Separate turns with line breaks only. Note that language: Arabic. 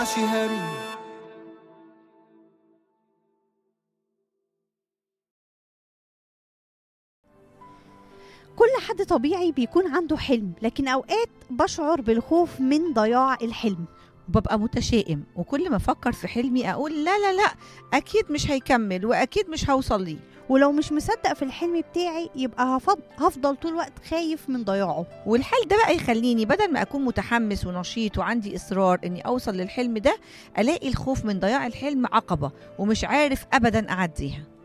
شهري.
كل حد طبيعي بيكون عنده حلم، لكن أوقات بشعر بالخوف من ضياع الحلم.
وببقى متشائم، وكل ما افكر في حلمي اقول لا لا لا، اكيد مش هيكمل واكيد مش هوصل ليه.
ولو مش مصدق في الحلم بتاعي يبقى هفضل طول الوقت خايف من ضياعه.
والحال ده بقى يخليني بدل ما اكون متحمس ونشيط وعندي اصرار اني اوصل للحلم ده، الاقي الخوف من ضياع الحلم عقبة ومش عارف ابدا اعديها.